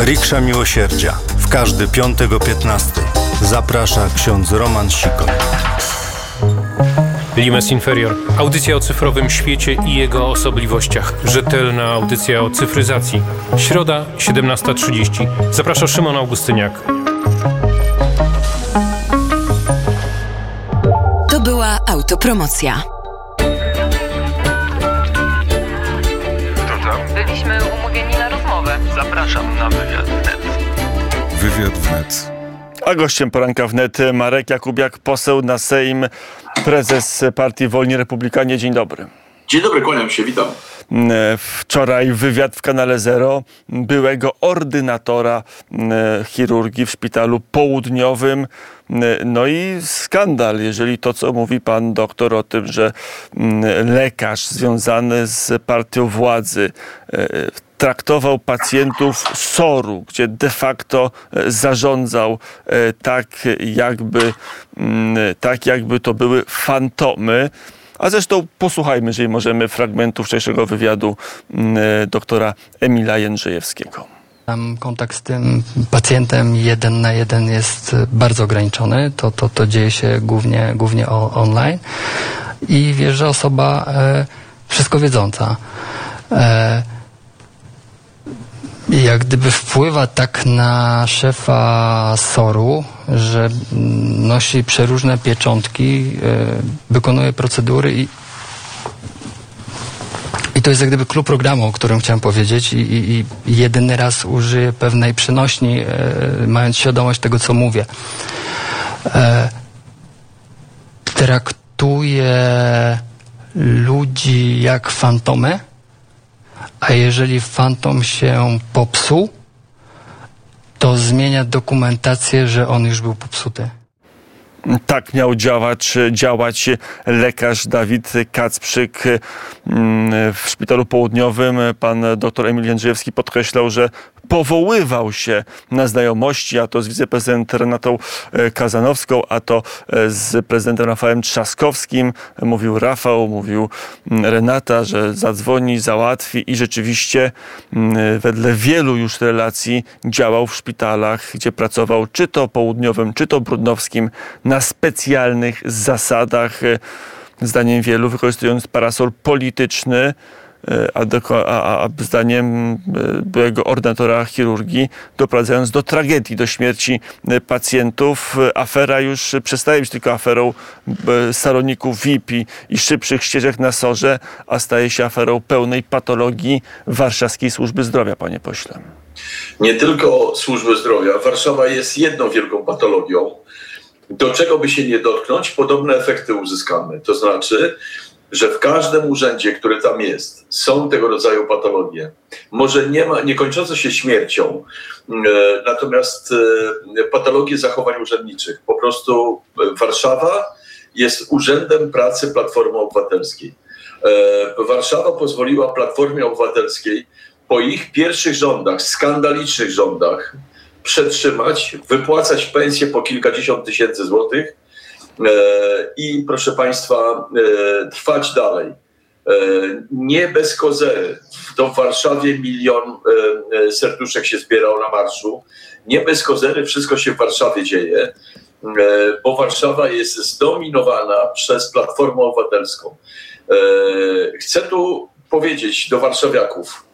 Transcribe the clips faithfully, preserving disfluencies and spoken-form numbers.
Riksza Miłosierdzia. W każdy piątek o piętnastej. Zaprasza ksiądz Roman Sikor. Limes Inferior. Audycja o cyfrowym świecie i jego osobliwościach. Rzetelna audycja o cyfryzacji. Środa, siedemnasta trzydzieści. Zaprasza Szymon Augustyniak. To była autopromocja. Byliśmy umówieni na rozmowę. Zapraszam na wywiad wnet. Wywiad wnet. A gościem poranka wnet Marek Jakubiak, poseł na Sejm, prezes partii Wolni Republikanie. Dzień dobry. Dzień dobry, kłaniam się, witam. Wczoraj wywiad w Kanale Zero byłego ordynatora chirurgii w Szpitalu Południowym. No i skandal, jeżeli to, co mówi pan doktor o tym, że lekarz związany z partią władzy traktował pacjentów S O R-u, gdzie de facto zarządzał tak jakby, tak jakby to były fantomy. A zresztą posłuchajmy, jeżeli możemy, fragmentu wczorajszego wywiadu doktora Emila Jędrzejewskiego. Tam kontakt z tym pacjentem jeden na jeden jest bardzo ograniczony. To, to, to dzieje się głównie, głównie o, online. I wiesz, że osoba e, wszystko wiedząca. E, jak gdyby wpływa tak na szefa S O R-u, że nosi przeróżne pieczątki, e, wykonuje procedury i I to jest jak gdyby klub programu, o którym chciałem powiedzieć i, i, i jedyny raz użyję pewnej przenośni, e, mając świadomość tego, co mówię. E, traktuje ludzi jak fantomy, a jeżeli fantom się popsuł, to zmienia dokumentację, że on już był popsuty. Tak miał działać, działać lekarz Dawid Kacprzyk w Szpitalu Południowym. Pan dr Emil Jędrzejewski podkreślał, że powoływał się na znajomości, a to z wiceprezydent Renatą Kazanowską, a to z prezydentem Rafałem Trzaskowskim. Mówił Rafał, mówił Renata, że zadzwoni, załatwi i rzeczywiście wedle wielu już relacji działał w szpitalach, gdzie pracował czy to południowym, czy to brudnowskim na specjalnych zasadach, zdaniem wielu wykorzystując parasol polityczny, A, do, a, a zdaniem byłego ordynatora chirurgii doprowadzając do tragedii, do śmierci pacjentów. Afera już przestaje być tylko aferą saloników V I P i, i szybszych ścieżek na S O R-ze, a staje się aferą pełnej patologii warszawskiej służby zdrowia, panie pośle. Nie tylko służby zdrowia. Warszawa jest jedną wielką patologią. Do czego by się nie dotknąć, podobne efekty uzyskamy. To znaczy, że w każdym urzędzie, który tam jest, są tego rodzaju patologie. Może nie ma, nie kończące się śmiercią, e, natomiast e, patologie zachowań urzędniczych. Po prostu Warszawa jest urzędem pracy Platformy Obywatelskiej. E, Warszawa pozwoliła Platformie Obywatelskiej po ich pierwszych rządach, skandalicznych rządach, przetrzymać, wypłacać pensje po kilkadziesiąt tysięcy złotych, i proszę Państwa, trwać dalej. Nie bez kozery. To w Warszawie milion serduszek się zbierał na marszu. Nie bez kozery wszystko się w Warszawie dzieje, bo Warszawa jest zdominowana przez Platformę Obywatelską. Chcę tu powiedzieć do warszawiaków,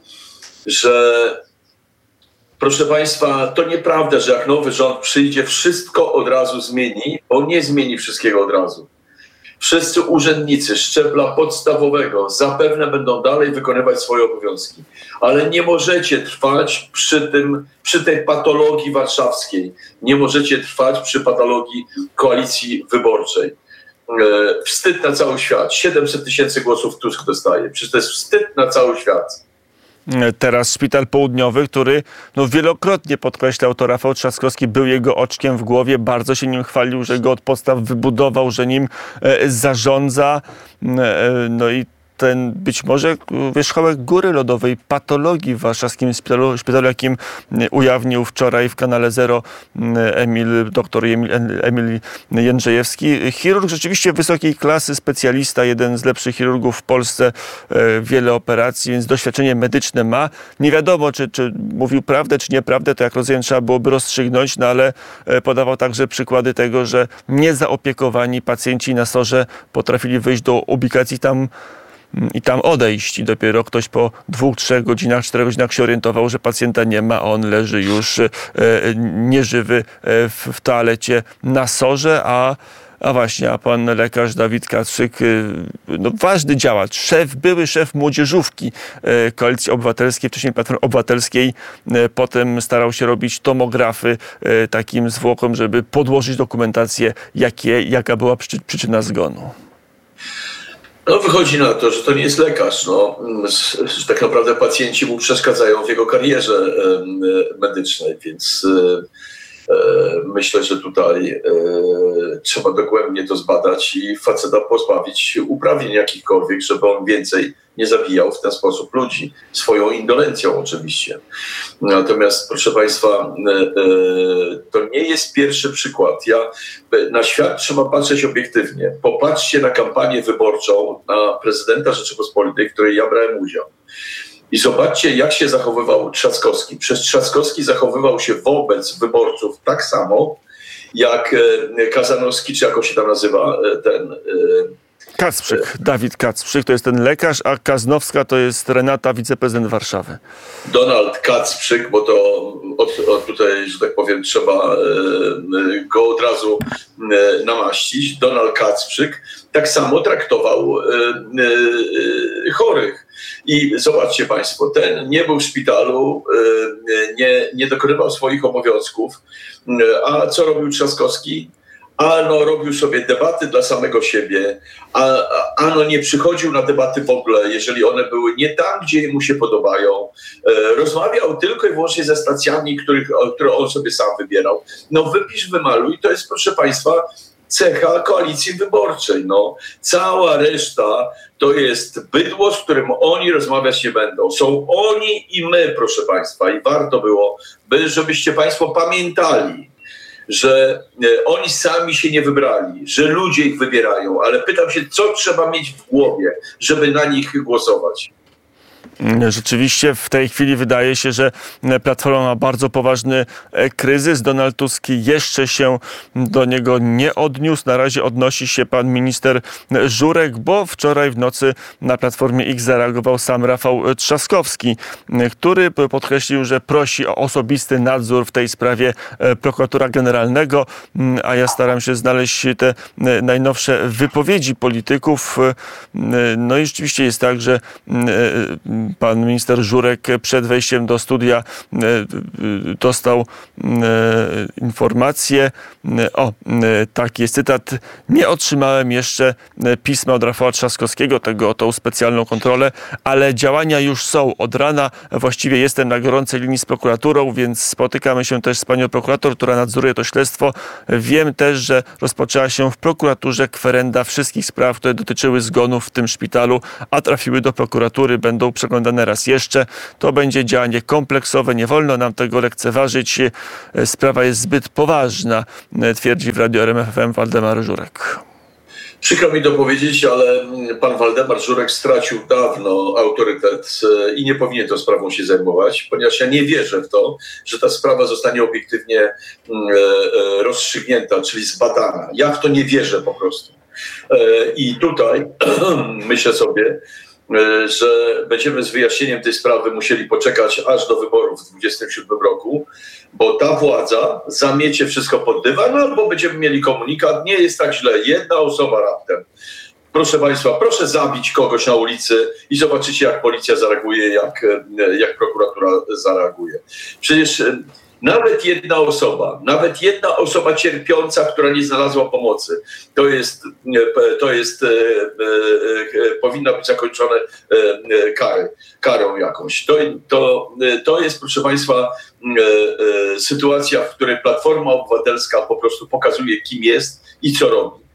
że proszę Państwa, to nieprawda, że jak nowy rząd przyjdzie, wszystko od razu zmieni, bo nie zmieni wszystkiego od razu. Wszyscy urzędnicy szczebla podstawowego zapewne będą dalej wykonywać swoje obowiązki, ale nie możecie trwać przy tym, przy tej patologii warszawskiej. Nie możecie trwać przy patologii koalicji wyborczej. Wstyd na cały świat. siedemset tysięcy głosów Tusk dostaje. Przecież to jest wstyd na cały świat. Teraz Szpital Południowy, który no, wielokrotnie podkreślał, to Rafał Trzaskowski był jego oczkiem w głowie, bardzo się nim chwalił, że go od podstaw wybudował, że nim e, zarządza. E, no i ten być może wierzchołek góry lodowej, patologii w warszawskim szpitalu, szpitalu jakim ujawnił wczoraj w kanale Zero Emil, doktor Emil, Emil Jędrzejewski. Chirurg rzeczywiście wysokiej klasy, specjalista, jeden z lepszych chirurgów w Polsce, wiele operacji, więc doświadczenie medyczne ma. Nie wiadomo, czy, czy mówił prawdę, czy nieprawdę, to jak rozumiem trzeba byłoby rozstrzygnąć, no ale podawał także przykłady tego, że niezaopiekowani pacjenci na SOR-ze potrafili wyjść do ubikacji tam i tam odejść. I dopiero ktoś po dwóch, trzech godzinach, czterech godzinach się orientował, że pacjenta nie ma, a on leży już e, nieżywy e, w, w toalecie na SOR-ze, a A właśnie, a pan lekarz Dawid Kacprzyk, no ważny działacz, szef, były szef młodzieżówki Koalicji Obywatelskiej, wcześniej Platformy Obywatelskiej, potem starał się robić tomografy takim zwłokom, żeby podłożyć dokumentację, jakie, jaka była przy, przyczyna zgonu. No wychodzi na to, że to nie jest lekarz, no, że tak naprawdę pacjenci mu przeszkadzają w jego karierze medycznej, więc myślę, że tutaj e, trzeba dogłębnie to zbadać i faceta pozbawić uprawnień jakichkolwiek, żeby on więcej nie zabijał w ten sposób ludzi. Swoją indolencją oczywiście. Natomiast, proszę Państwa, e, e, to nie jest pierwszy przykład. Ja, na świat trzeba patrzeć obiektywnie. Popatrzcie na kampanię wyborczą na prezydenta Rzeczypospolitej, w której ja brałem udział. I zobaczcie, jak się zachowywał Trzaskowski. Przecież Trzaskowski zachowywał się wobec wyborców tak samo, jak Kazanowski, czy jak on się tam nazywa, ten... Kacprzyk, Dawid Kacprzyk, to jest ten lekarz, a Kaznowska to jest Renata, wiceprezydent Warszawy. Donald Kacprzyk, bo to od, od tutaj, że tak powiem, trzeba go od razu namaścić. Donald Kacprzyk tak samo traktował chorych. I zobaczcie Państwo, ten nie był w szpitalu, nie, nie dokonywał swoich obowiązków. A co robił Trzaskowski? Ano robił sobie debaty dla samego siebie, a ano nie przychodził na debaty w ogóle, jeżeli one były nie tam, gdzie mu się podobają. E, rozmawiał tylko i wyłącznie ze stacjami, których, które on sobie sam wybierał. No wypisz, wymaluj, to jest, proszę Państwa, cecha koalicji wyborczej. No, cała reszta to jest bydło, z którym oni rozmawiać nie będą. Są oni i my, proszę Państwa, i warto było, by, żebyście Państwo pamiętali, że oni sami się nie wybrali, że ludzie ich wybierają, ale pytam się, co trzeba mieć w głowie, żeby na nich głosować. Rzeczywiście w tej chwili wydaje się, że Platforma ma bardzo poważny kryzys. Donald Tusk jeszcze się do niego nie odniósł. Na razie odnosi się pan minister Żurek, bo wczoraj w nocy na Platformie X zareagował sam Rafał Trzaskowski, który podkreślił, że prosi o osobisty nadzór w tej sprawie prokuratora generalnego, a ja staram się znaleźć te najnowsze wypowiedzi polityków. No i rzeczywiście jest tak, że pan minister Żurek przed wejściem do studia dostał informację. O, taki jest cytat. Nie otrzymałem jeszcze pisma od Rafała Trzaskowskiego, tego o tą specjalną kontrolę, ale działania już są od rana. Właściwie jestem na gorącej linii z prokuraturą, więc spotykamy się też z panią prokurator, która nadzoruje to śledztwo. Wiem też, że rozpoczęła się w prokuraturze kwerenda wszystkich spraw, które dotyczyły zgonów w tym szpitalu, a trafiły do prokuratury, będą przeglądane raz jeszcze. To będzie działanie kompleksowe, nie wolno nam tego lekceważyć. Sprawa jest zbyt poważna, twierdzi w Radiu R M F M Waldemar Żurek. Przykro mi to powiedzieć, ale pan Waldemar Żurek stracił dawno autorytet i nie powinien tą sprawą się zajmować, ponieważ ja nie wierzę w to, że ta sprawa zostanie obiektywnie rozstrzygnięta, czyli zbadana. Ja w to nie wierzę po prostu. I tutaj myślę sobie, że będziemy z wyjaśnieniem tej sprawy musieli poczekać aż do wyborów w dwudziestym siódmym roku, bo ta władza zamiecie wszystko pod dywan, albo będziemy mieli komunikat, nie jest tak źle, jedna osoba raptem. Proszę Państwa, proszę zabić kogoś na ulicy i zobaczycie, jak policja zareaguje, jak, jak prokuratura zareaguje. Przecież nawet jedna osoba, nawet jedna osoba cierpiąca, która nie znalazła pomocy, to jest, to jest, e, e, powinna być zakończone e, kary, karą jakąś. To, to, to jest, proszę Państwa, e, e, sytuacja, w której Platforma Obywatelska po prostu pokazuje, kim jest i co robi.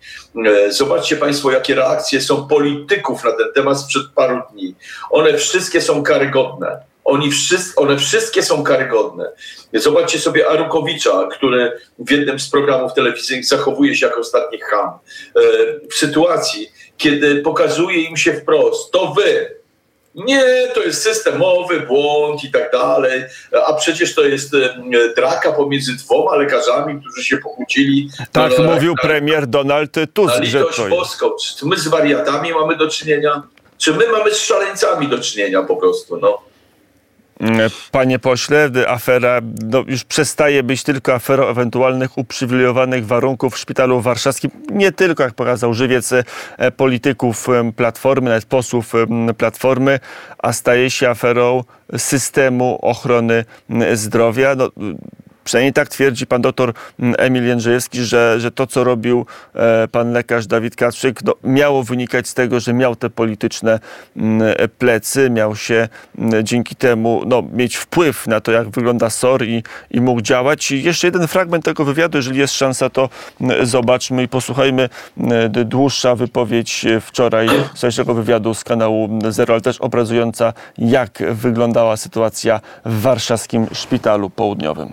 Zobaczcie Państwo, jakie reakcje są polityków na ten temat sprzed paru dni. One wszystkie są karygodne. Oni wszyscy, one wszystkie są karygodne. Zobaczcie sobie Arłukowicza, który w jednym z programów telewizyjnych zachowuje się jak ostatni cham. W sytuacji, kiedy pokazuje im się wprost, to wy, nie, to jest systemowy błąd i tak dalej, a przecież to jest draka pomiędzy dwoma lekarzami, którzy się pokłócili. Tak no, mówił na, premier Donald Tusk. Na litość boską. Czy my z wariatami mamy do czynienia? Czy my mamy z szaleńcami do czynienia po prostu, no? Panie pośle, afera no, już przestaje być tylko aferą ewentualnych uprzywilejowanych warunków w szpitalu warszawskim. Nie tylko, jak pokazał żywiec, polityków Platformy, nawet posłów Platformy, a staje się aferą systemu ochrony zdrowia. No, przynajmniej tak twierdzi pan doktor Emil Jędrzejewski, że, że to, co robił e, pan lekarz Dawid Kacprzyk, no, miało wynikać z tego, że miał te polityczne m, plecy, miał się m, dzięki temu no, mieć wpływ na to, jak wygląda S O R i, i mógł działać. I jeszcze jeden fragment tego wywiadu, jeżeli jest szansa, to m, zobaczmy i posłuchajmy. M, dłuższa wypowiedź wczoraj z tego wywiadu z kanału Zero, ale też obrazująca, jak wyglądała sytuacja w warszawskim szpitalu południowym.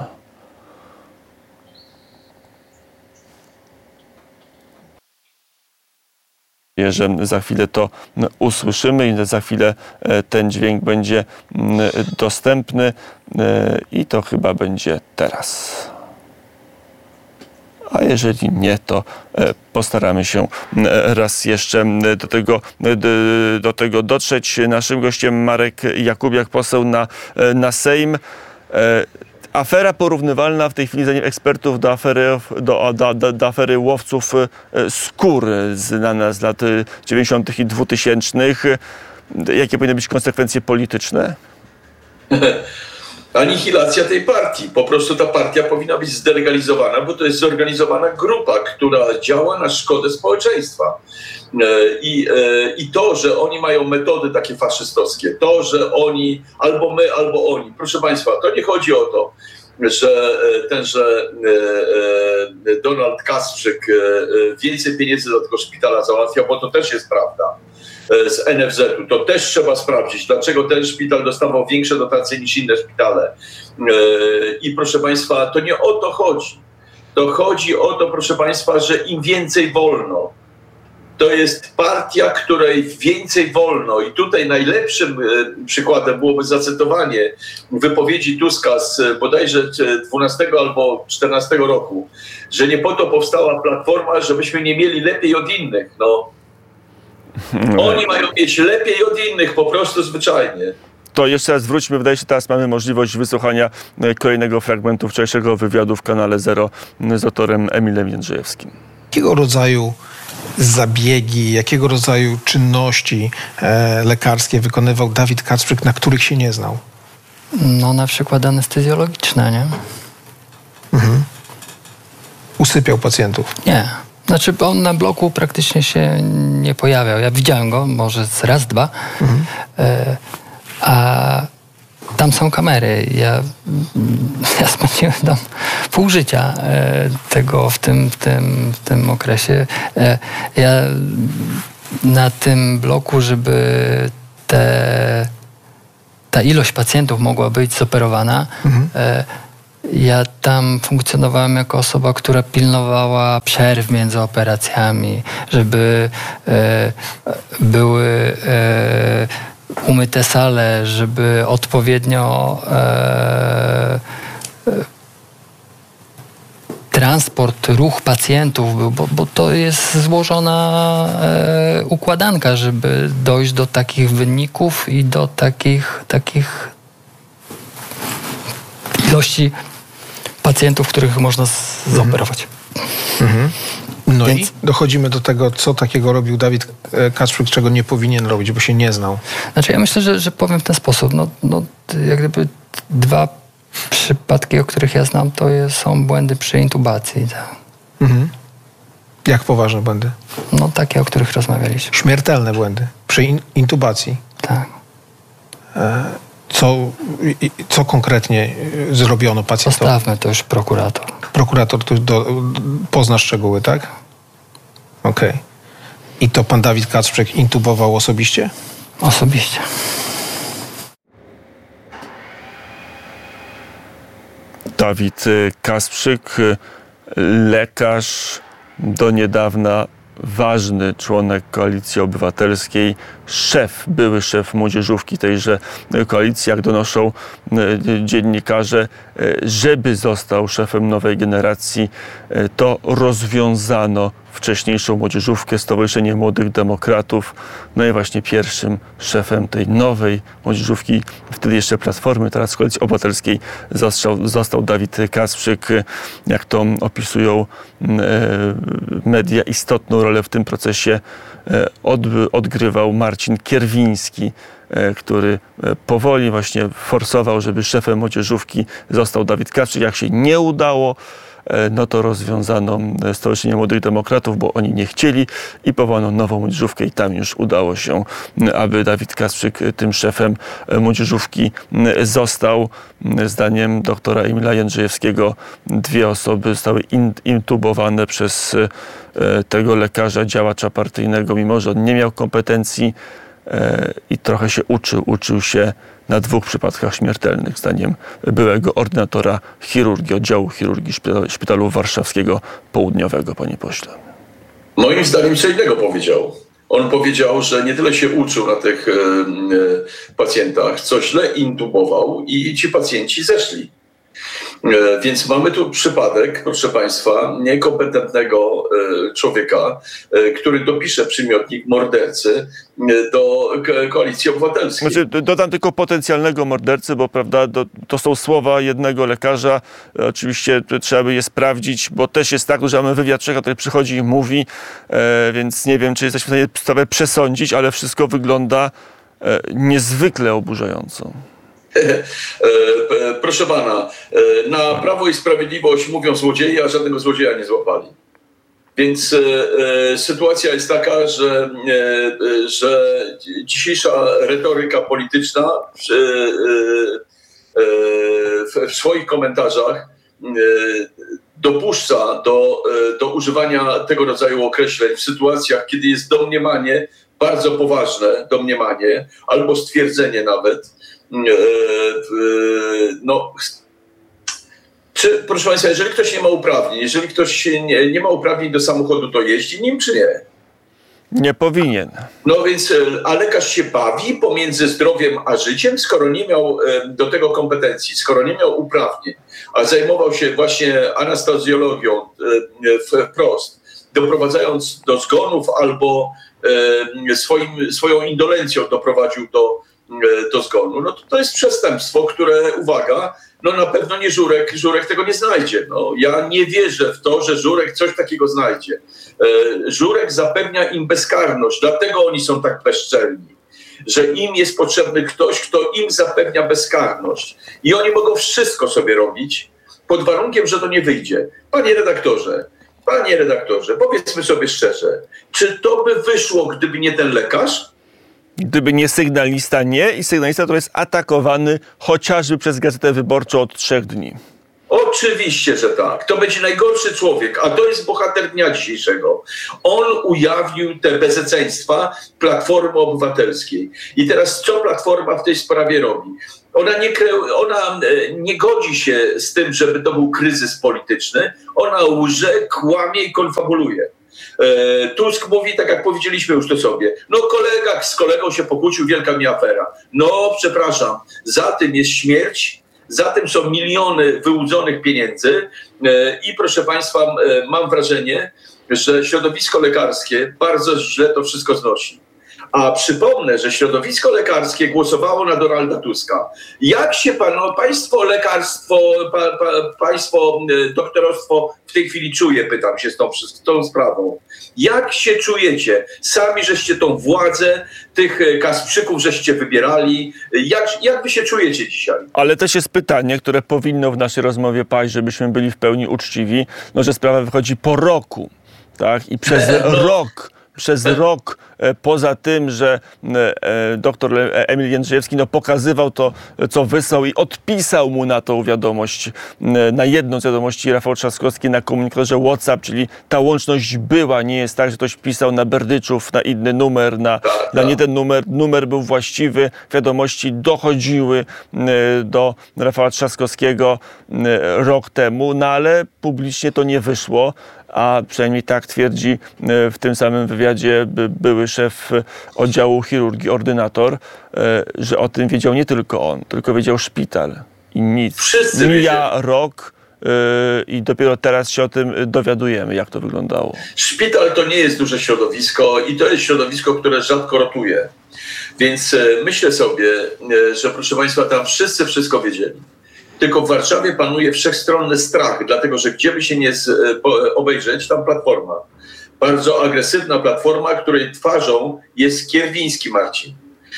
Że za chwilę to usłyszymy i za chwilę ten dźwięk będzie dostępny i to chyba będzie teraz. A jeżeli nie, to postaramy się raz jeszcze do tego, do tego dotrzeć. Naszym gościem Marek Jakubiak, poseł na, na Sejm. Afera porównywalna w tej chwili, zdaniem ekspertów, do afery, do, do, do, do afery łowców skór znana z lat dziewięćdziesiątych i dwutysięcznych. Jakie powinny być konsekwencje polityczne? Anihilacja tej partii. Po prostu ta partia powinna być zdelegalizowana, bo to jest zorganizowana grupa, która działa na szkodę społeczeństwa. I, I to, że oni mają metody takie faszystowskie, to, że oni, albo my, albo oni. Proszę Państwa, to nie chodzi o to, że tenże Donald Kasprzyk więcej pieniędzy do tego szpitala załatwia, bo to też jest prawda. Z N F Z u. To też trzeba sprawdzić, dlaczego ten szpital dostawał większe dotacje niż inne szpitale. I proszę Państwa, to nie o to chodzi. To chodzi o to, proszę Państwa, że im więcej wolno. To jest partia, której więcej wolno. I tutaj najlepszym przykładem byłoby zacytowanie wypowiedzi Tuska z bodajże dwunastego albo czternastego roku, że nie po to powstała Platforma, żebyśmy nie mieli lepiej od innych. No. Oni mają mieć lepiej od innych, po prostu zwyczajnie. To jeszcze raz wróćmy. Wydaje się, teraz mamy możliwość wysłuchania kolejnego fragmentu wczorajszego wywiadu w kanale Zero z doktorem Emilem Jędrzejewskim. Jakiego rodzaju zabiegi, jakiego rodzaju czynności e, lekarskie wykonywał Dawid Kacprzyk, na których się nie znał? No na przykład anestezjologiczne, nie? Mhm. Usypiał pacjentów? Nie. Znaczy on na bloku praktycznie się nie pojawiał. Ja widziałem go, może z raz, dwa. Mhm. E, a tam są kamery. Ja, ja spędziłem tam pół życia e, tego w tym, w tym, w tym okresie. E, ja na tym bloku, żeby te, ta ilość pacjentów mogła być zoperowana, mhm. e, ja tam funkcjonowałem jako osoba, która pilnowała przerw między operacjami, żeby e, były e, umyte sale, żeby odpowiednio e, e, transport, ruch pacjentów był, bo, bo to jest złożona e, układanka, żeby dojść do takich wyników i do takich, takich ilości pacjentów, których można zoperować. Mhm. No Więc... i dochodzimy do tego, co takiego robił Dawid Kacprzyk, czego nie powinien robić, bo się nie znał. Znaczy ja myślę, że, że powiem w ten sposób. No, no, jak gdyby dwa przypadki, o których ja znam, to jest, są błędy przy intubacji. Tak. Mhm. Jak poważne błędy? No takie, o których rozmawialiśmy. Śmiertelne błędy przy in- intubacji? Tak. E, co, i, co konkretnie zrobiono pacjentowi? Zostawmy to już prokurator. Prokurator tu do, pozna szczegóły, tak? Okej. Okay. I to pan Dawid Kacprzek intubował osobiście? Osobiście. Dawid Kasprzyk, lekarz, do niedawna ważny członek Koalicji Obywatelskiej, szef, były szef młodzieżówki tejże koalicji, jak donoszą dziennikarze, żeby został szefem Nowej Generacji, to rozwiązano wcześniejszą młodzieżówkę, Stowarzyszenie Młodych Demokratów. No i właśnie pierwszym szefem tej nowej młodzieżówki, wtedy jeszcze Platformy, teraz Koalicji Obywatelskiej, został, został Dawid Kasprzyk. Jak to opisują media, istotną rolę w tym procesie od, odgrywał Marcin Kierwiński, który powoli właśnie forsował, żeby szefem młodzieżówki został Dawid Kasprzyk. Jak się nie udało, no to rozwiązano Stowarzyszenie Młodych Demokratów, bo oni nie chcieli i powołano nową młodzieżówkę i tam już udało się, aby Dawid Kasprzyk tym szefem młodzieżówki został. Zdaniem doktora Emila Jędrzejewskiego dwie osoby zostały intubowane przez tego lekarza, działacza partyjnego, mimo że on nie miał kompetencji i trochę się uczył, uczył się na dwóch przypadkach śmiertelnych, zdaniem byłego ordynatora chirurgii, oddziału chirurgii Szpitalu, Szpitalu Warszawskiego Południowego, panie pośle. Moim zdaniem co innego powiedział. On powiedział, że nie tyle się uczył na tych e, e, pacjentach, co źle intubował i ci pacjenci zeszli. E, więc mamy tu przypadek, proszę państwa, niekompetentnego e, człowieka, e, który dopisze przymiotnik mordercy e, do k- Koalicji Obywatelskiej. Znaczy, dodam tylko potencjalnego mordercy, bo prawda, do, to są słowa jednego lekarza. E, oczywiście trzeba by je sprawdzić, bo też jest tak, że mamy wywiad człowieka, który przychodzi i mówi, e, więc nie wiem, czy jesteśmy w stanie sprawę przesądzić, ale wszystko wygląda e, niezwykle oburzająco. Proszę pana, na Prawo i Sprawiedliwość mówią złodzieje, a żadnego złodzieja nie złapali. Więc e, sytuacja jest taka, że, e, że dzisiejsza retoryka polityczna e, e, w, w swoich komentarzach e, dopuszcza do, e, do używania tego rodzaju określeń w sytuacjach, kiedy jest domniemanie, bardzo poważne domniemanie, albo stwierdzenie nawet. No, czy, proszę państwa, jeżeli ktoś nie ma uprawnień, jeżeli ktoś nie, nie ma uprawnień do samochodu, to jeździ nim, czy nie? Nie powinien. No więc, a lekarz się bawi pomiędzy zdrowiem a życiem, skoro nie miał do tego kompetencji, skoro nie miał uprawnień, a zajmował się właśnie anestezjologią wprost, doprowadzając do zgonów albo swoim, swoją indolencją doprowadził do do zgonu, no to, to jest przestępstwo, które, uwaga, no na pewno nie Żurek, Żurek tego nie znajdzie. No, ja nie wierzę w to, że Żurek coś takiego znajdzie. E, Żurek zapewnia im bezkarność, dlatego oni są tak bezczelni, że im jest potrzebny ktoś, kto im zapewnia bezkarność. I oni mogą wszystko sobie robić, pod warunkiem, że to nie wyjdzie. Panie redaktorze, panie redaktorze, powiedzmy sobie szczerze, czy to by wyszło, gdyby nie ten lekarz? Gdyby nie sygnalista, nie. I sygnalista to jest atakowany chociażby przez Gazetę Wyborczą od trzech dni. Oczywiście, że tak. To będzie najgorszy człowiek, a to jest bohater dnia dzisiejszego. On ujawnił te bezeceństwa Platformy Obywatelskiej. I teraz co Platforma w tej sprawie robi? Ona nie, ona nie godzi się z tym, żeby to był kryzys polityczny. Ona łże, kłamie i konfabuluje. Tusk mówi, tak jak powiedzieliśmy już to sobie, no kolega z kolegą się pokłócił, wielka mi afera. No przepraszam, za tym jest śmierć, za tym są miliony wyłudzonych pieniędzy i proszę państwa, mam wrażenie, że środowisko lekarskie bardzo źle to wszystko znosi. A przypomnę, że środowisko lekarskie głosowało na Donalda Tuska. Jak się panu, państwo lekarstwo, pa, pa, państwo doktorostwo w tej chwili czuje, pytam się z tą, z tą sprawą. Jak się czujecie? Sami żeście tą władzę, tych Kasprzyków żeście wybierali. Jak, jak wy się czujecie dzisiaj? Ale też jest pytanie, które powinno w naszej rozmowie paść, żebyśmy byli w pełni uczciwi, no że sprawa wychodzi po roku, tak? I przez no. rok przez rok, poza tym, że doktor Emil Jędrzejewski no, pokazywał to, co wysłał i odpisał mu na tą wiadomość, na jedną z wiadomości Rafał Trzaskowski na komunikatorze WhatsApp, czyli ta łączność była, nie jest tak, że ktoś pisał na Berdyczów, na inny numer, na, na nie ten numer, numer był właściwy, wiadomości dochodziły do Rafała Trzaskowskiego rok temu, no ale publicznie to nie wyszło, a przynajmniej tak twierdzi w tym samym wywiadzie były szef oddziału chirurgii, ordynator, że o tym wiedział nie tylko on, tylko wiedział szpital i nic. Wszyscy Mija wiedzieli. rok i dopiero teraz się o tym dowiadujemy, jak to wyglądało. Szpital to nie jest duże środowisko i to jest środowisko, które rzadko rotuje. Więc myślę sobie, że proszę Państwa, tam wszyscy wszystko wiedzieli. Tylko w Warszawie panuje wszechstronny strach, dlatego że gdzie by się nie z, obejrzeć, tam Platforma. Bardzo agresywna Platforma, której twarzą jest Kierwiński Marcin.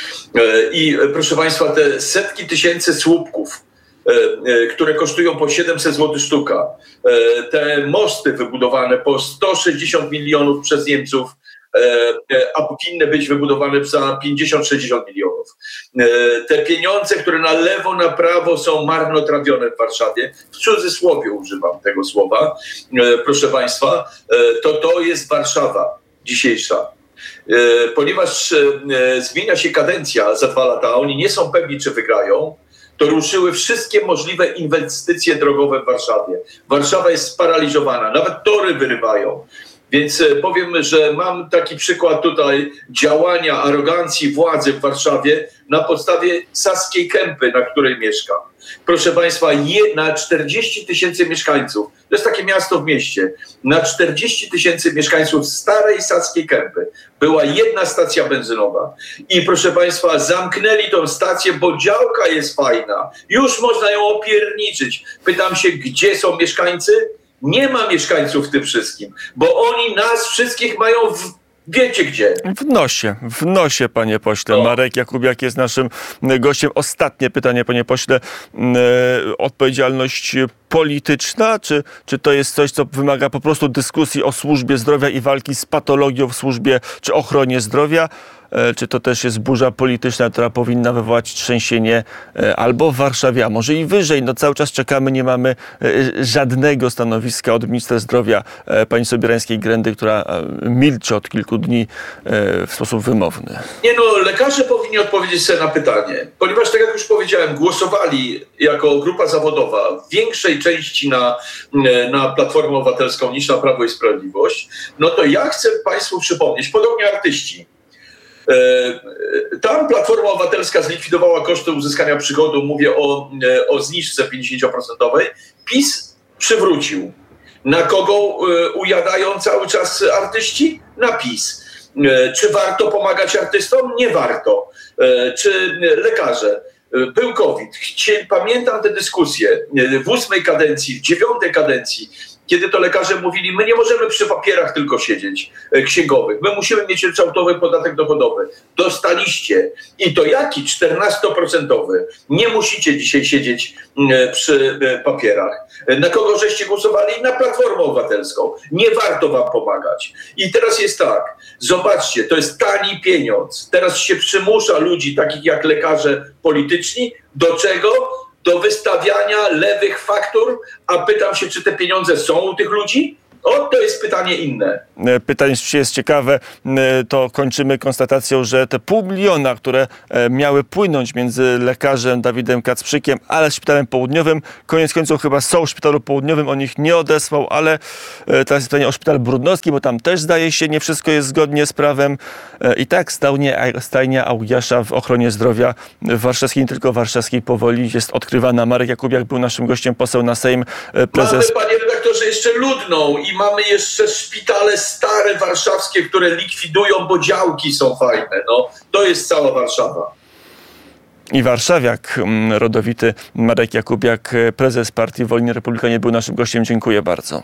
I proszę Państwa, te setki tysięcy słupków, które kosztują po siedemset złotych sztuka, te mosty wybudowane po sto sześćdziesiąt milionów przez Niemców, a powinny być wybudowane za pięćdziesiąt sześćdziesiąt milionów. Te pieniądze, które na lewo, na prawo są marnotrawione w Warszawie, w cudzysłowie używam tego słowa, proszę Państwa, to to jest Warszawa dzisiejsza. Ponieważ zmienia się kadencja za dwa lata, a oni nie są pewni, czy wygrają, to ruszyły wszystkie możliwe inwestycje drogowe w Warszawie. Warszawa jest sparaliżowana, nawet tory wyrywają. Więc powiem, że mam taki przykład tutaj działania arogancji władzy w Warszawie na podstawie Saskiej Kępy, na której mieszkam. Proszę Państwa, je, na czterdzieści tysięcy mieszkańców, to jest takie miasto w mieście, na czterdzieści tysięcy mieszkańców starej Saskiej Kępy była jedna stacja benzynowa. I proszę Państwa, zamknęli tą stację, bo działka jest fajna. Już można ją opierniczyć. Pytam się, gdzie są mieszkańcy? Nie ma mieszkańców w tym wszystkim, bo oni nas wszystkich mają w, wiecie gdzie. W nosie, w nosie, panie pośle. No. Marek Jakubiak jest naszym gościem. Ostatnie pytanie, panie pośle. Odpowiedzialność polityczna, czy, czy to jest coś, co wymaga po prostu dyskusji o służbie zdrowia i walki z patologią w służbie czy ochronie zdrowia? Czy to też jest burza polityczna, która powinna wywołać trzęsienie albo w Warszawie, a może i wyżej? No cały czas czekamy, nie mamy żadnego stanowiska od ministra zdrowia pani Sobierańskiej-Grendy, która milczy od kilku dni w sposób wymowny. Nie no, lekarze powinni odpowiedzieć sobie na pytanie, ponieważ tak jak już powiedziałem, głosowali jako grupa zawodowa w większej części na, na Platformę Obywatelską niż na Prawo i Sprawiedliwość, no to ja chcę Państwu przypomnieć, podobnie artyści. Tam Platforma Obywatelska zlikwidowała koszty uzyskania przychodu, mówię o, o zniżce pięćdziesięcioprocentowej. PiS przywrócił. Na kogo ujadają cały czas artyści? Na PiS. Czy warto pomagać artystom? Nie warto. Czy lekarze? Był COVID. Pamiętam te dyskusje w ósmej kadencji, w dziewiątej kadencji, kiedy to lekarze mówili, my nie możemy przy papierach tylko siedzieć księgowych, my musimy mieć ryczałtowy podatek dochodowy. Dostaliście. I to jaki? czternastoprocentowy. Nie musicie dzisiaj siedzieć przy papierach. Na kogo żeście głosowali? Na Platformę Obywatelską. Nie warto wam pomagać. I teraz jest tak, zobaczcie, to jest tani pieniądz. Teraz się przymusza ludzi, takich jak lekarze polityczni, do czego? Do wystawiania lewych faktur, a pytam się, czy te pieniądze są u tych ludzi? O, to jest pytanie inne. Pytanie jest ciekawe, to kończymy konstatacją, że te pół miliona, które miały płynąć między lekarzem Dawidem Kacprzykiem, ale Szpitalem Południowym, koniec końców chyba są w Szpitalu Południowym, on ich nie odesłał, ale teraz jest pytanie o Szpital Brudnowski, bo tam też zdaje się nie wszystko jest zgodnie z prawem. I tak stajnia, stajnia Augiasza w ochronie zdrowia warszawskiej, nie tylko warszawskiej, powoli jest odkrywana. Marek Jakubiak był naszym gościem, poseł na Sejm, prezes... Mamy, panie redaktorze, jeszcze Ludną i mamy jeszcze szpitale stare warszawskie, które likwidują, bo działki są fajne. No, to jest cała Warszawa. I warszawiak rodowity Marek Jakubiak, prezes partii Wolni Republikanie, był naszym gościem. Dziękuję bardzo.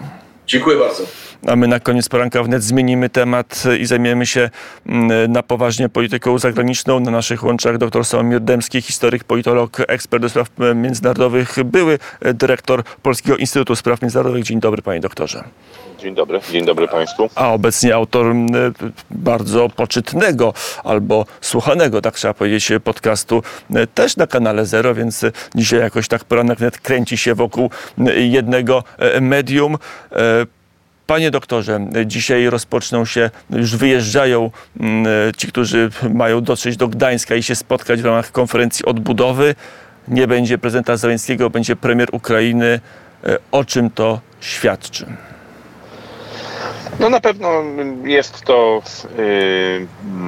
Dziękuję bardzo. A my na koniec poranka wnet zmienimy temat i zajmiemy się na poważnie polityką zagraniczną. Na naszych łączach dr Sławomir Dębski, historyk, politolog, ekspert do spraw międzynarodowych, były dyrektor Polskiego Instytutu Spraw Międzynarodowych. Dzień dobry, panie doktorze. Dzień dobry, dzień dobry państwu. A obecnie autor bardzo poczytnego albo słuchanego, tak trzeba powiedzieć, podcastu też na kanale Zero, więc dzisiaj jakoś tak poranek wnet kręci się wokół jednego medium. Panie doktorze, dzisiaj rozpoczną się, już wyjeżdżają ci, którzy mają dotrzeć do Gdańska i się spotkać w ramach konferencji odbudowy. Nie będzie prezydenta Zełenskiego, będzie premier Ukrainy. O czym to świadczy? No na pewno jest to yy,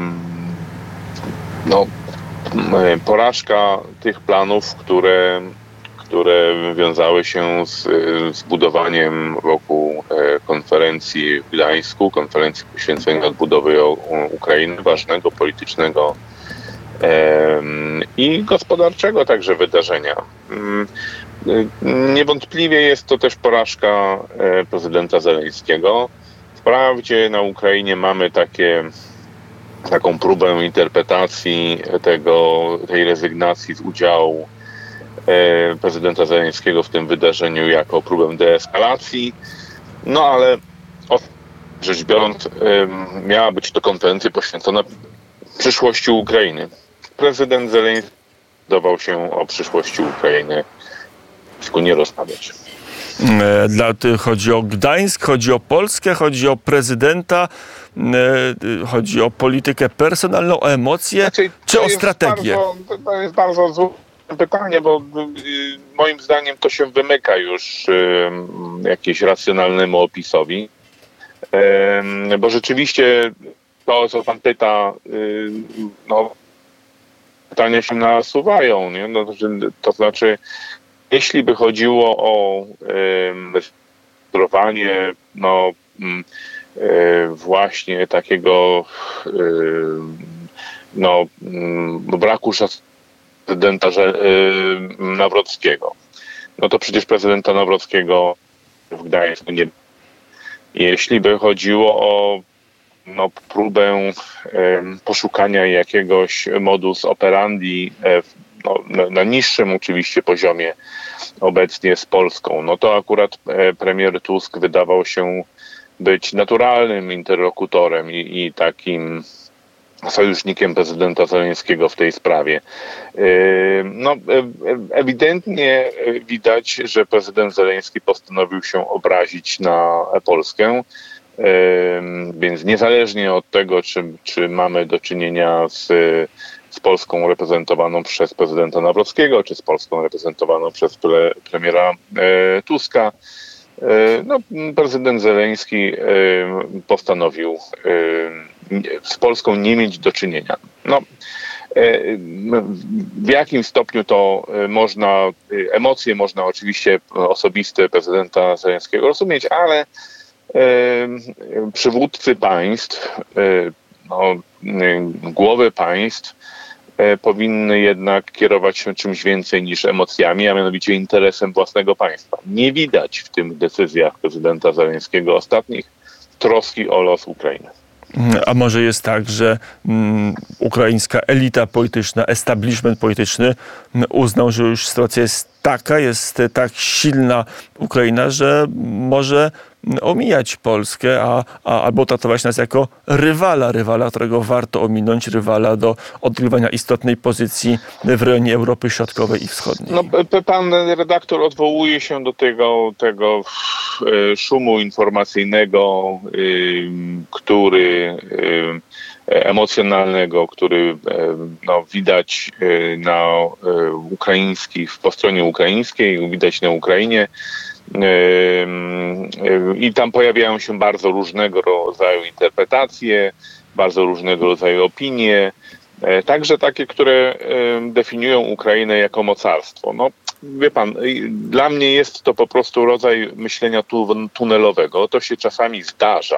no, porażka tych planów, które, które wiązały się z, z budowaniem wokół konferencji w Gdańsku, konferencji poświęconej odbudowie Ukrainy, ważnego politycznego yy, i gospodarczego także wydarzenia. Yy, niewątpliwie jest to też porażka prezydenta Zełenskiego. Wprawdzie na Ukrainie mamy takie, taką próbę interpretacji tego, tej rezygnacji z udziału e, prezydenta Zełenskiego w tym wydarzeniu jako próbę deeskalacji, no ale rzecz biorąc e, miała być to konferencja poświęcona przyszłości Ukrainy. Prezydent Zełenski zdecydował się o przyszłości Ukrainy nie rozmawiać. Dla, chodzi o Gdańsk, chodzi o Polskę, chodzi o prezydenta, chodzi o politykę personalną, o emocje, znaczy, czy o strategię? Bardzo, to jest bardzo złe pytanie, bo y, moim zdaniem to się wymyka już y, jakiemuś racjonalnemu opisowi, y, bo rzeczywiście to, co pan pyta, y, no, pytania się nasuwają, nie? No, to znaczy, jeśli by chodziło o rejestrowanie no, y, właśnie takiego y, no, y, braku szacunku prezydenta y, Nawrockiego, no to przecież prezydenta Nawrockiego w Gdańsku nie. Jeśli by chodziło o no, próbę y, poszukania jakiegoś modus operandi y, no, na, na niższym oczywiście poziomie obecnie z Polską, no to akurat e, premier Tusk wydawał się być naturalnym interlokutorem i, i takim sojusznikiem prezydenta Zełenskiego w tej sprawie. E, no, e, ewidentnie widać, że prezydent Zełenski postanowił się obrazić na Polskę, e, więc niezależnie od tego, czy, czy mamy do czynienia z z Polską reprezentowaną przez prezydenta Nawrockiego, czy z Polską reprezentowaną przez pre, premiera e, Tuska. E, no, prezydent Zełenski e, postanowił e, z Polską nie mieć do czynienia. No, e, w jakim stopniu to można, emocje można oczywiście osobiste prezydenta Zełenskiego rozumieć, ale e, przywódcy państw, e, no, głowy państw powinny jednak kierować się czymś więcej niż emocjami, a mianowicie interesem własnego państwa. Nie widać w tych decyzjach prezydenta Zełenskiego ostatnich troski o los Ukrainy. A może jest tak, że um, ukraińska elita polityczna, establishment polityczny uznał, że już sytuacja jest taka, jest tak silna Ukraina, że może omijać Polskę, a, a, albo traktować nas jako rywala, rywala, którego warto ominąć, rywala do odgrywania istotnej pozycji w rejonie Europy Środkowej i Wschodniej. No, pan redaktor odwołuje się do tego, tego szumu informacyjnego, który emocjonalnego, który no, widać na ukraińskich, po stronie ukraińskiej, widać na Ukrainie. I tam pojawiają się bardzo różnego rodzaju interpretacje, bardzo różnego rodzaju opinie, także takie, które definiują Ukrainę jako mocarstwo. No, wie pan, dla mnie jest to po prostu rodzaj myślenia tu, tunelowego. To się czasami zdarza.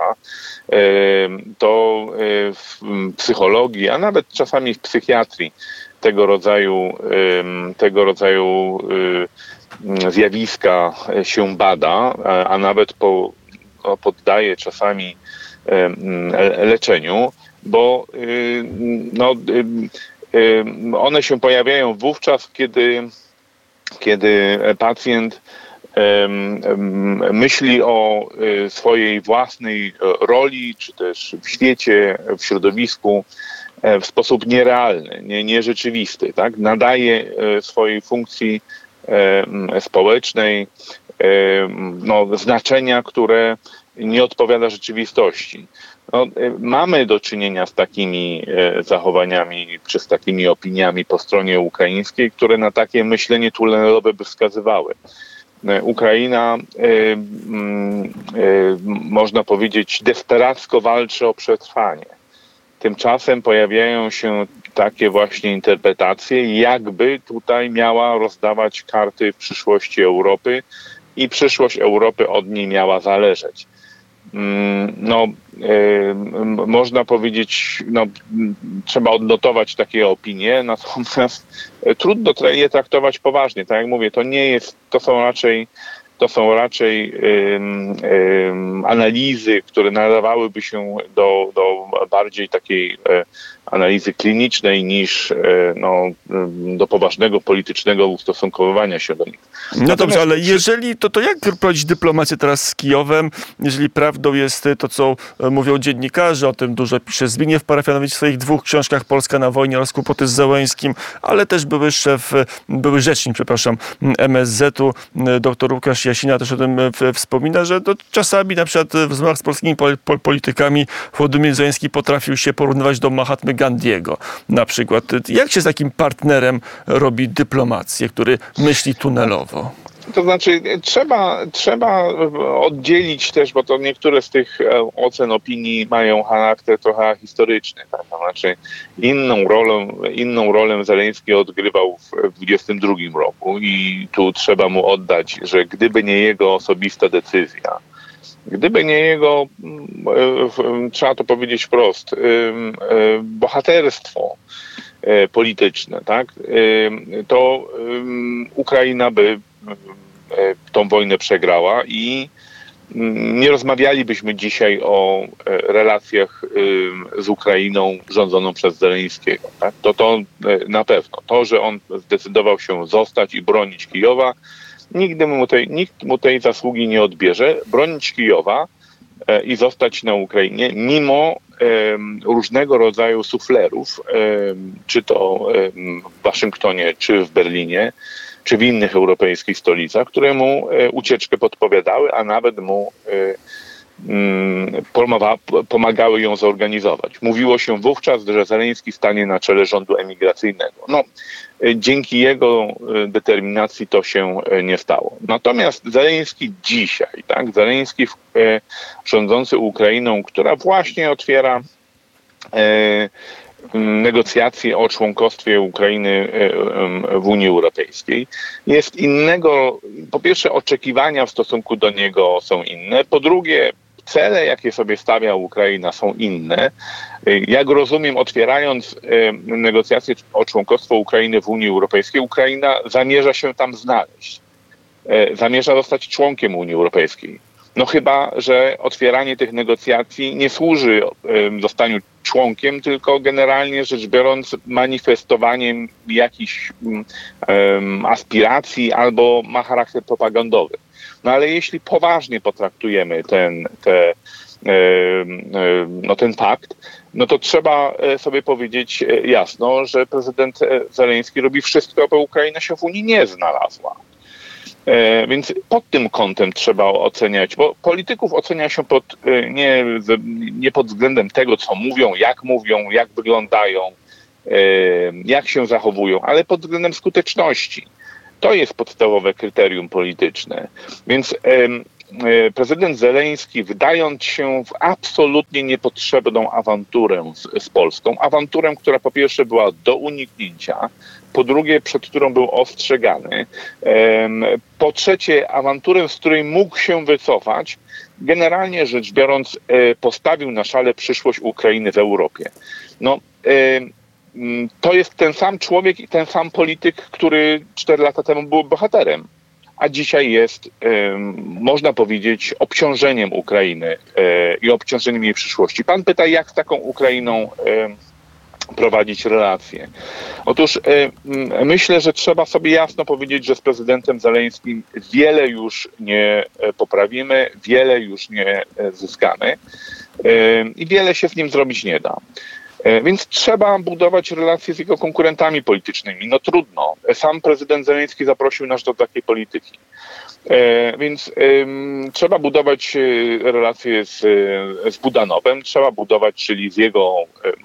To w psychologii, a nawet czasami w psychiatrii tego rodzaju, tego rodzaju zjawiska się bada, a nawet po no, poddaje czasami leczeniu, bo no, one się pojawiają wówczas, kiedy, kiedy pacjent myśli o swojej własnej roli, czy też w świecie, w środowisku w sposób nierealny, nie, nierzeczywisty, tak? Nadaje swojej funkcji społecznej no, znaczenia, które nie odpowiada rzeczywistości. No, mamy do czynienia z takimi zachowaniami, czy z takimi opiniami po stronie ukraińskiej, które na takie myślenie tunelowe by wskazywały. Ukraina, y, y, y, można powiedzieć, desperacko walczy o przetrwanie. Tymczasem pojawiają się takie właśnie interpretacje, jakby tutaj miała rozdawać karty w przyszłości Europy i przyszłość Europy od niej miała zależeć. No, y, można powiedzieć, no, trzeba odnotować takie opinie, natomiast trudno je traktować poważnie. Tak jak mówię, to nie jest, to są raczej, to są raczej y, y, analizy, które nadawałyby się do, do bardziej takiej y, analizy klinicznej niż y, no, y, do poważnego politycznego ustosunkowywania się do nich. No Natomiast dobrze, ale jeżeli, to, to jak prowadzić dyplomację teraz z Kijowem, jeżeli prawdą jest to, co mówią dziennikarze, o tym dużo pisze Zbigniew Parafianowicz w swoich dwóch książkach Polska na wojnie oraz Kłopoty z Zełenskim, ale też były szef, były rzecznik, przepraszam, M S Z-u, dr Łukasz Jasina też o tym wspomina, że to czasami na przykład w rozmowach z polskimi politykami Władimir Zełenski potrafił się porównywać do Mahatmy Gandiego na przykład. Jak się z takim partnerem robi dyplomację, który myśli tunelowo? To znaczy trzeba, trzeba oddzielić też, bo to niektóre z tych ocen opinii mają charakter trochę historyczny. Tak? To znaczy inną rolę, inną rolę Zełenski odgrywał w dwudziestym drugim roku i tu trzeba mu oddać, że gdyby nie jego osobista decyzja, gdyby nie jego, trzeba to powiedzieć wprost, bohaterstwo polityczne, tak, to Ukraina by tą wojnę przegrała i nie rozmawialibyśmy dzisiaj o relacjach z Ukrainą rządzoną przez Zełenskiego. Tak? To to na pewno. To, że on zdecydował się zostać i bronić Kijowa, nigdy mu tej, nikt mu tej zasługi nie odbierze. Bronić Kijowa i zostać na Ukrainie, mimo różnego rodzaju suflerów, czy to w Waszyngtonie, czy w Berlinie, czy w innych europejskich stolicach, które mu ucieczkę podpowiadały, a nawet mu pomagały ją zorganizować. Mówiło się wówczas, że Zełenski stanie na czele rządu emigracyjnego. No, dzięki jego determinacji to się nie stało. Natomiast Zełenski dzisiaj, tak, Zełenski rządzący Ukrainą, która właśnie otwiera negocjacje o członkostwie Ukrainy w Unii Europejskiej. Jest innego, po pierwsze oczekiwania w stosunku do niego są inne, po drugie cele, jakie sobie stawia Ukraina, są inne. Jak rozumiem, otwierając negocjacje o członkostwo Ukrainy w Unii Europejskiej, Ukraina zamierza się tam znaleźć. Zamierza zostać członkiem Unii Europejskiej. No chyba, że otwieranie tych negocjacji nie służy zostaniu członkiem, tylko generalnie rzecz biorąc manifestowaniem jakichś um, aspiracji albo ma charakter propagandowy. No ale jeśli poważnie potraktujemy ten, te, no, ten pakt, no to trzeba sobie powiedzieć jasno, że prezydent Zełenski robi wszystko, aby Ukraina się w Unii nie znalazła. Więc pod tym kątem trzeba oceniać, bo polityków ocenia się pod, nie, nie pod względem tego, co mówią, jak mówią, jak wyglądają, jak się zachowują, ale pod względem skuteczności. To jest podstawowe kryterium polityczne. Więc prezydent Zełenski, wdając się w absolutnie niepotrzebną awanturę z, z Polską, awanturę, która po pierwsze była do uniknięcia, po drugie, przed którą był ostrzegany, po trzecie, awanturę, z której mógł się wycofać, generalnie rzecz biorąc, postawił na szale przyszłość Ukrainy w Europie. No, to jest ten sam człowiek i ten sam polityk, który cztery lata temu był bohaterem. a dzisiaj jest, można powiedzieć, obciążeniem Ukrainy i obciążeniem jej przyszłości. Pan pyta, jak z taką Ukrainą prowadzić relacje. Otóż myślę, że trzeba sobie jasno powiedzieć, że z prezydentem Zeleńskim wiele już nie poprawimy, wiele już nie zyskamy i wiele się z nim zrobić nie da. Więc trzeba budować relacje z jego konkurentami politycznymi. No trudno. Sam prezydent Zeleński zaprosił nas do takiej polityki. Więc trzeba budować relacje z, z Budanowem, trzeba budować, czyli z jego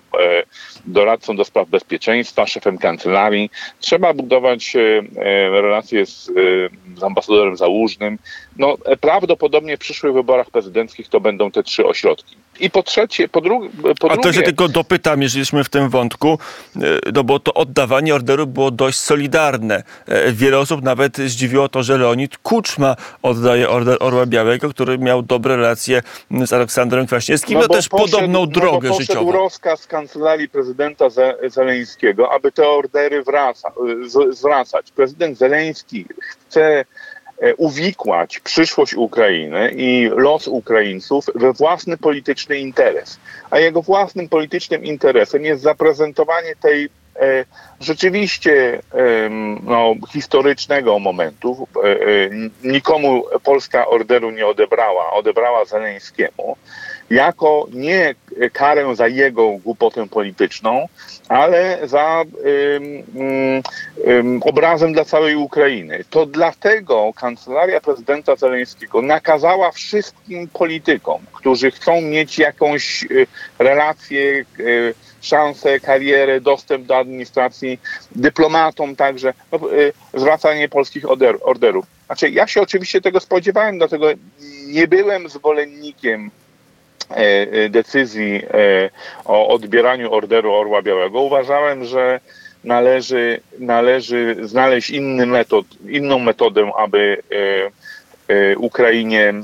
doradcą do spraw bezpieczeństwa, szefem kancelarii. Trzeba budować relacje z, z ambasadorem Załużnym. No, prawdopodobnie w przyszłych wyborach prezydenckich to będą te trzy ośrodki. I po trzecie, po, dru- po A drugie... to się tylko dopytam, jeżeli jesteśmy w tym wątku, no bo to oddawanie orderu było dość solidarne. Wiele osób nawet zdziwiło to, że Leonid Kuczma oddaje order Orła Białego, który miał dobre relacje z Aleksandrem Kwaśniewskim, no, no też poszedł, podobną drogę no bo życiową. Poszedł rozkaz kancelarii prezydenta Zeleńskiego, aby te ordery wraca, z, zwracać. Prezydent Zeleński chce uwikłać przyszłość Ukrainy i los Ukraińców we własny polityczny interes. A jego własnym politycznym interesem jest zaprezentowanie tej e, rzeczywiście e, no, historycznego momentu. E, e, nikomu Polska orderu nie odebrała, odebrała Zeleńskiemu, jako nie karę za jego głupotę polityczną, ale za ym, ym, obrazem dla całej Ukrainy. To dlatego kancelaria prezydenta Zeleńskiego nakazała wszystkim politykom, którzy chcą mieć jakąś y, relację, y, szansę, karierę, dostęp do administracji, dyplomatom także, no, y, zwracanie polskich order, orderów. Znaczy, ja się oczywiście tego spodziewałem, dlatego nie byłem zwolennikiem decyzji o odbieraniu orderu Orła Białego. Uważałem, że należy, należy znaleźć inny metod, inną metodę, aby Ukrainie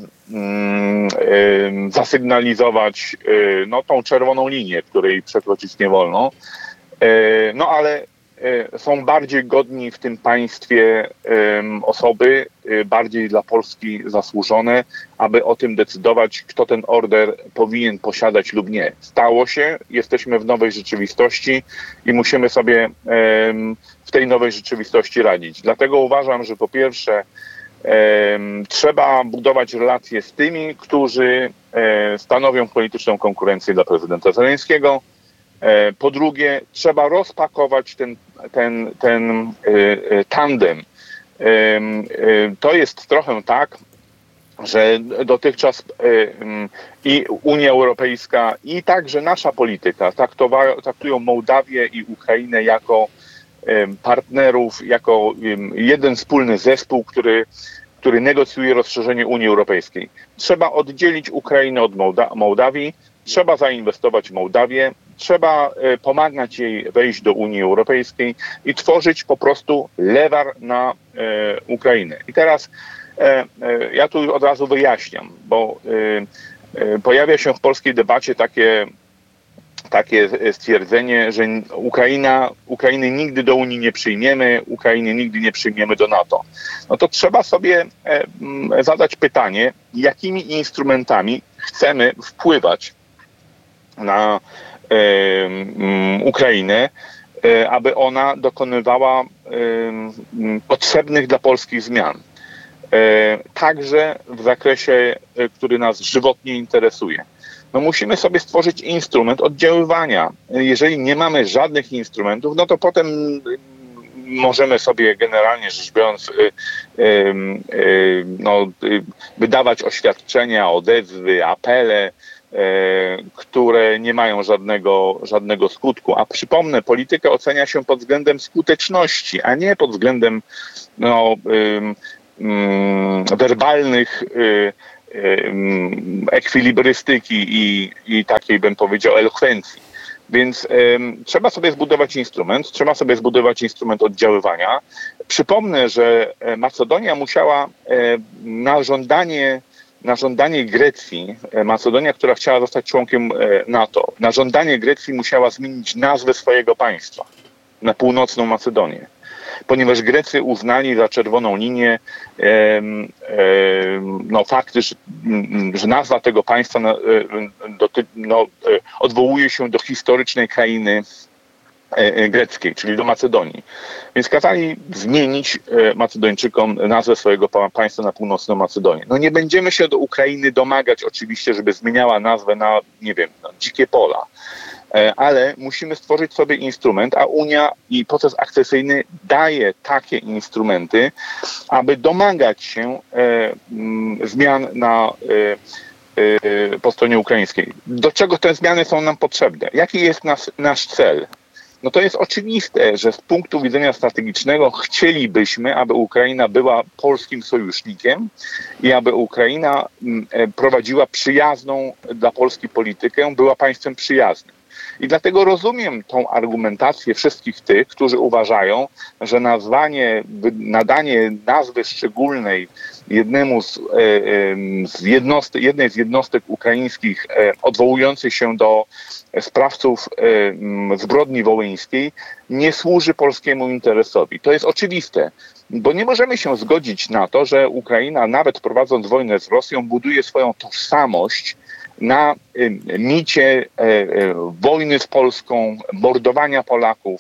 zasygnalizować no, tą czerwoną linię, której przekroczyć nie wolno. No ale są bardziej godni w tym państwie osoby, bardziej dla Polski zasłużone, aby o tym decydować, kto ten order powinien posiadać lub nie. Stało się, jesteśmy w nowej rzeczywistości i musimy sobie w tej nowej rzeczywistości radzić. Dlatego uważam, że po pierwsze trzeba budować relacje z tymi, którzy stanowią polityczną konkurencję dla prezydenta Zeleńskiego. Po drugie, trzeba rozpakować ten, ten, ten tandem. To jest trochę tak, że dotychczas i Unia Europejska, i także nasza polityka traktują Mołdawię i Ukrainę jako partnerów, jako jeden wspólny zespół, który, który negocjuje rozszerzenie Unii Europejskiej. Trzeba oddzielić Ukrainę od Mołda- Mołdawii, trzeba zainwestować w Mołdawię, trzeba pomagać jej wejść do Unii Europejskiej i tworzyć po prostu lewar na e, Ukrainę. I teraz e, e, ja tu od razu wyjaśniam, bo e, e, pojawia się w polskiej debacie takie, takie stwierdzenie, że Ukraina, Ukrainy nigdy do Unii nie przyjmiemy, Ukrainy nigdy nie przyjmiemy do NATO. No to trzeba sobie e, zadać pytanie, jakimi instrumentami chcemy wpływać na Ukrainę, aby ona dokonywała potrzebnych dla Polski zmian. Także w zakresie, który nas żywotnie interesuje. No musimy sobie stworzyć instrument oddziaływania. Jeżeli nie mamy żadnych instrumentów, no to potem możemy sobie generalnie rzecz biorąc no, wydawać oświadczenia, odezwy, apele, które nie mają żadnego, żadnego skutku. A przypomnę, politykę ocenia się pod względem skuteczności, a nie pod względem no, ym, ym, werbalnych y, y, ekwilibrystyki i, i takiej, bym powiedział, elokwencji. Więc ym, trzeba sobie zbudować instrument, trzeba sobie zbudować instrument oddziaływania. Przypomnę, że Macedonia musiała y, na żądanie Na żądanie Grecji, Macedonia, która chciała zostać członkiem NATO, na żądanie Grecji musiała zmienić nazwę swojego państwa na Północną Macedonię. ponieważ Grecy uznali za czerwoną linię e, e, no, fakt, że, że nazwa tego państwa no, doty, no, odwołuje się do historycznej krainy greckiej, czyli do Macedonii. Więc kazali zmienić Macedończykom nazwę swojego państwa na Północną Macedonię. No nie będziemy się do Ukrainy domagać oczywiście, żeby zmieniała nazwę na, nie wiem, na dzikie pola, ale musimy stworzyć sobie instrument, a Unia i proces akcesyjny daje takie instrumenty, aby domagać się zmian na po stronie ukraińskiej. Do czego te zmiany są nam potrzebne? Jaki jest nas, nasz cel? No to jest oczywiste, że z punktu widzenia strategicznego chcielibyśmy, aby Ukraina była polskim sojusznikiem i aby Ukraina prowadziła przyjazną dla Polski politykę, była państwem przyjaznym. I dlatego rozumiem tą argumentację wszystkich tych, którzy uważają, że nazwanie, nadanie nazwy szczególnej jednemu z, z jednostek, jednej z jednostek ukraińskich odwołujących się do sprawców zbrodni wołyńskiej nie służy polskiemu interesowi. To jest oczywiste, bo nie możemy się zgodzić na to, że Ukraina, nawet prowadząc wojnę z Rosją, buduje swoją tożsamość na micie wojny z Polską, mordowania Polaków,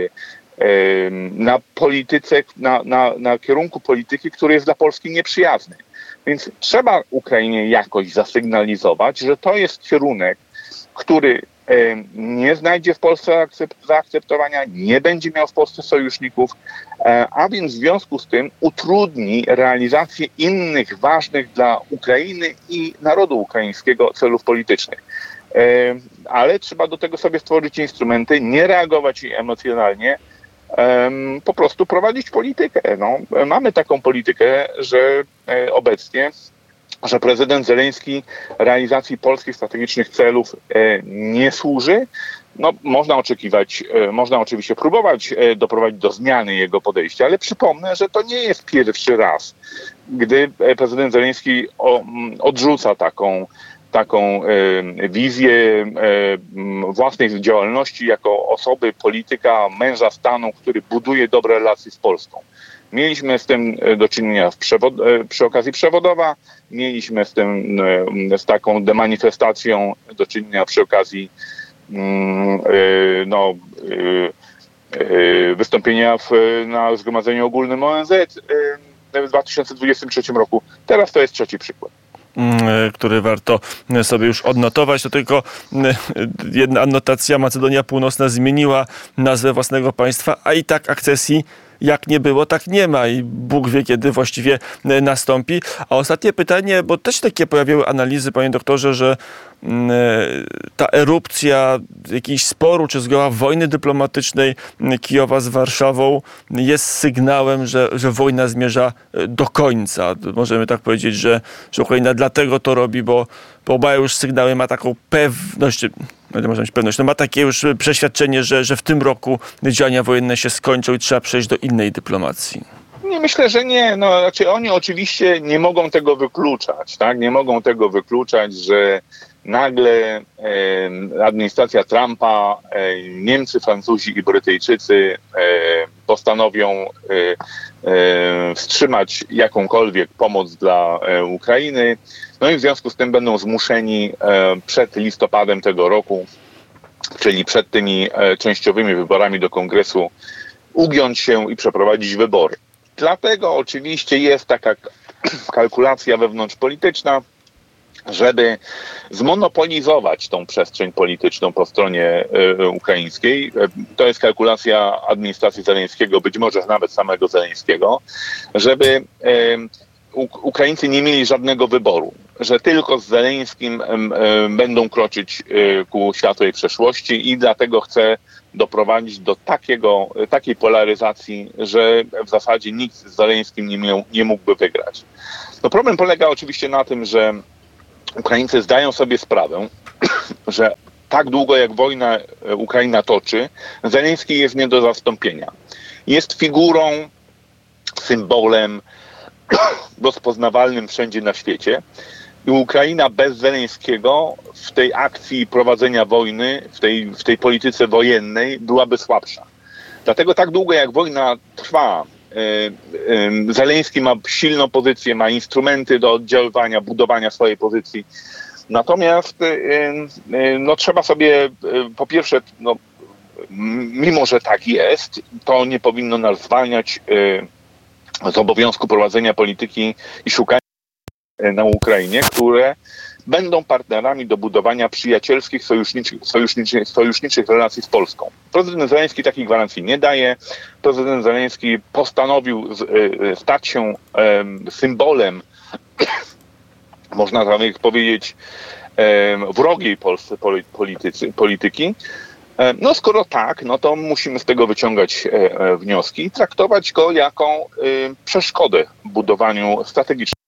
na polityce, na, na, na kierunku polityki, który jest dla Polski nieprzyjazny. Więc trzeba Ukrainie jakoś zasygnalizować, że to jest kierunek, który nie znajdzie w Polsce zaakceptowania, nie będzie miał w Polsce sojuszników, a więc w związku z tym utrudni realizację innych ważnych dla Ukrainy i narodu ukraińskiego celów politycznych. Ale trzeba do tego sobie stworzyć instrumenty, nie reagować emocjonalnie, po prostu prowadzić politykę. No, mamy taką politykę, że obecnie że prezydent Zełenski realizacji polskich strategicznych celów nie służy. No, można oczekiwać, można oczywiście próbować doprowadzić do zmiany jego podejścia, ale przypomnę, że to nie jest pierwszy raz, gdy prezydent Zełenski odrzuca taką, taką wizję własnej działalności jako osoby, polityka, męża stanu, który buduje dobre relacje z Polską. Mieliśmy z tym do czynienia w przewod- przy okazji Przewodowa, mieliśmy z tym, z taką demanifestacją do czynienia przy okazji no, wystąpienia w, na Zgromadzeniu Ogólnym O N Z w dwa tysiące dwudziestym trzecim roku. Teraz to jest trzeci przykład, który warto sobie już odnotować. To tylko jedna anotacja. Macedonia Północna zmieniła nazwę własnego państwa, a i tak akcesji jak nie było, tak nie ma i Bóg wie, kiedy właściwie nastąpi. A ostatnie pytanie, bo też takie pojawiły analizy, panie doktorze, że ta erupcja jakiegoś sporu, czy zgoła wojny dyplomatycznej Kijowa z Warszawą jest sygnałem, że, że wojna zmierza do końca. Możemy tak powiedzieć, że, że Ukraina dlatego to robi, bo, bo oba już sygnały ma taką pewność, no można mieć pewność, no ma takie już przeświadczenie, że, że w tym roku działania wojenne się skończą i trzeba przejść do innej dyplomacji. Nie, myślę, że nie. No, znaczy oni oczywiście nie mogą tego wykluczać, tak? Nie mogą tego wykluczać, że nagle e, administracja Trumpa, e, Niemcy, Francuzi i Brytyjczycy e, postanowią e, e, wstrzymać jakąkolwiek pomoc dla e, Ukrainy. No i w związku z tym będą zmuszeni e, przed listopadem tego roku, czyli przed tymi e, częściowymi wyborami do Kongresu, ugiąć się i przeprowadzić wybory. Dlatego oczywiście jest taka kalkulacja wewnątrzpolityczna, żeby zmonopolizować tą przestrzeń polityczną po stronie y, ukraińskiej. To jest kalkulacja administracji Zełenskiego, być może nawet samego Zełenskiego, żeby y, Ukraińcy nie mieli żadnego wyboru, że tylko z Zełenskim y, y, będą kroczyć y, ku światłej przeszłości i dlatego chce doprowadzić do takiego, takiej polaryzacji, że w zasadzie nikt z Zełenskim nie, miał, nie mógłby wygrać. No problem polega oczywiście na tym, że Ukraińcy zdają sobie sprawę, że tak długo jak wojna Ukraina toczy, Zełenski jest nie do zastąpienia. Jest figurą, symbolem rozpoznawalnym wszędzie na świecie i Ukraina bez Zełenskiego w tej akcji prowadzenia wojny, w tej, w tej polityce wojennej byłaby słabsza. Dlatego tak długo jak wojna trwa, Zełenski ma silną pozycję, ma instrumenty do oddziaływania, budowania swojej pozycji. Natomiast no, trzeba sobie po pierwsze, no, mimo że tak jest, to nie powinno nas zwalniać z obowiązku prowadzenia polityki i szukania na Ukrainie, które będą partnerami do budowania przyjacielskich, sojuszniczych, sojuszniczych, sojuszniczych relacji z Polską. Prezydent Zełenski takich gwarancji nie daje. Prezydent Zełenski postanowił stać się symbolem, można nawet powiedzieć, wrogiej Polsce politycy, polityki. No skoro tak, no to musimy z tego wyciągać wnioski i traktować go jako przeszkodę w budowaniu strategicznym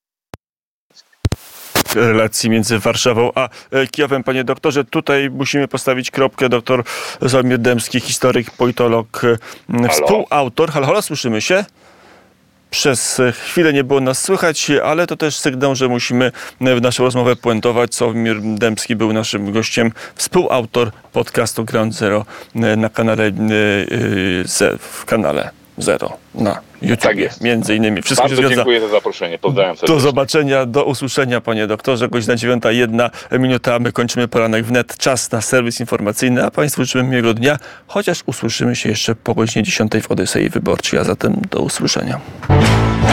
relacji między Warszawą a Kijowem. Panie doktorze, tutaj musimy postawić kropkę. Doktor Sławomir Dębski, historyk, politolog, halo? Współautor. Halo, halo, słyszymy się? Przez chwilę nie było nas słychać, ale to też sygnał, że musimy w naszą rozmowę puentować. Sławomir Dębski był naszym gościem, współautor podcastu Ground Zero na kanale, w kanale Zero na YouTube. Tak jest. Między innymi. Wszystko Bardzo się dziękuję za zaproszenie. Pozdrawiam serdecznie. Do zobaczenia, do usłyszenia, panie doktorze. Godzina dziewiąta, jedna minuta. My kończymy poranek wnet. Czas na serwis informacyjny, a państwu życzymy miłego dnia, chociaż usłyszymy się jeszcze po godzinie dziesiątej w Odysei Wyborczej, a zatem do usłyszenia.